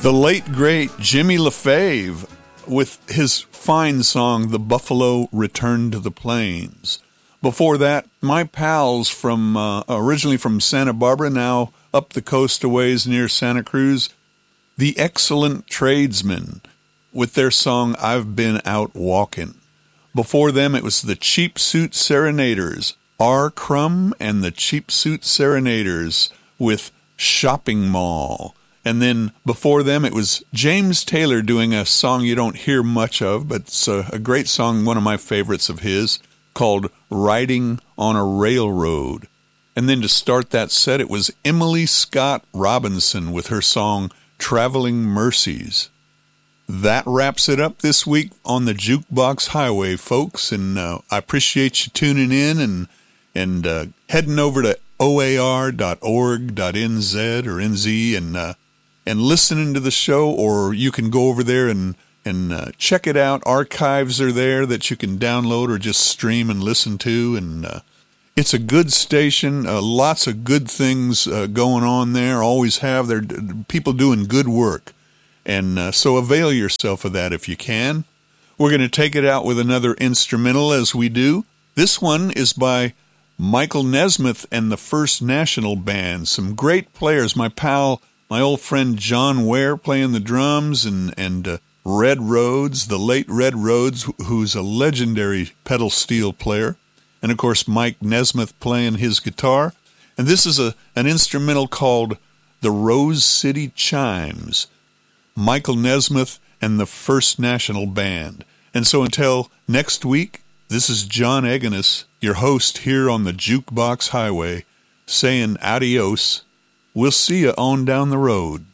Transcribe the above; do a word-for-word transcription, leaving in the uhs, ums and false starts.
The late, great Jimmy LaFave with his fine song, The Buffalo Returned to the Plains. Before that, my pals from uh, originally from Santa Barbara, now up the coast a ways near Santa Cruz, The Excellent Tradesmen with their song, I've Been Out Walkin'. Before them, it was the Cheap Suit Serenaders, R. Crumb and the Cheap Suit Serenaders with Shopping Mall. And then before them, it was James Taylor doing a song you don't hear much of, but it's a, a great song, one of my favorites of his, called Riding on a Railroad. And then to start that set, it was Emily Scott Robinson with her song Traveling Mercies. That wraps it up this week on the Jukebox Highway, folks, and uh, I appreciate you tuning in and, and uh, heading over to O A R dot org dot N Z or N Z and uh, and listening to the show, or you can go over there and, and uh, check it out. Archives are there that you can download or just stream and listen to, and uh, it's a good station, uh, lots of good things uh, going on there, always have. There people doing good work, and uh, so avail yourself of that if you can. We're going to take it out with another instrumental as we do. This one is by Michael Nesmith and the First National Band, some great players. My pal, my old friend John Ware playing the drums, and, and uh, Red Rhodes, the late Red Rhodes, who's a legendary pedal steel player. And, of course, Mike Nesmith playing his guitar. And this is a an instrumental called The Rose City Chimes. Michael Nesmith and the First National Band. And so until next week, this is John Eganis, your host here on the Jukebox Highway, saying adios. We'll see you on down the road.